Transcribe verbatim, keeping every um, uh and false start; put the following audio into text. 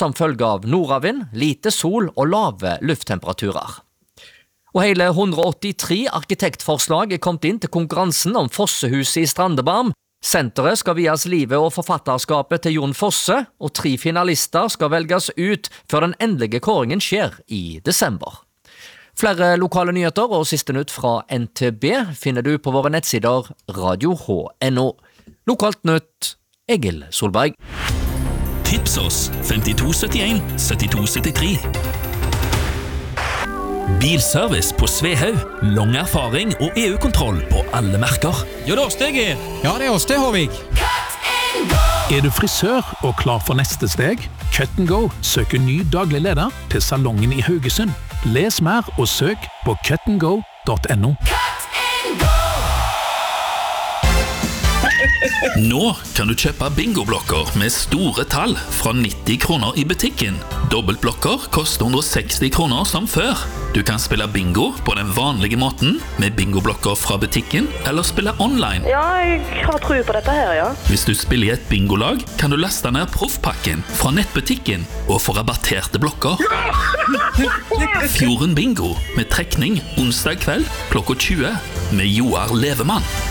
som følge av nordavind, lite sol og lave lufttemperaturer. Og hele hundre åttitre arkitektforslag er kommet inn til konkurransen om Fossehuset i Strandebarm. Senteret skal vies livet og forfatterskapet til Jon Fosse, og tre finalister skal velges ut før den endelige kåringen skjer i desember. Flere lokale nyheter og siste nytt fra N T B finner du på våre nettsider radio h punktum n o. Lokalt nytt, Egil Solberg. Tips oss femtito syttien syttito syttitre. Bilservice på Svehaug. Lang erfaring og E U-kontroll på alle merker. Jo, det er oss det, Geir. Ja, det er oss det, Håvik. Er du frisør og klar for neste steg? Cut and Go søker ny daglig leder til salongen i Haugesund. Les mer og søk på cut and go punktum n o. Nå kan du kjøpe bingoblokker med store tall fra nitti kroner i butikken. Dobbeltblokker koster hundre og seksti kroner som før. Du kan spille bingo på den vanlige måten med bingoblokker fra butikken, eller spille online. Ja, jeg har tro på dette her, ja. Hvis du spiller i et bingolag, kan du laste ned proffpakken fra nettbutikken og få rabatterte blokker. Fjorden Bingo med trekning onsdag kveld klokka tjue med Joar Levemann.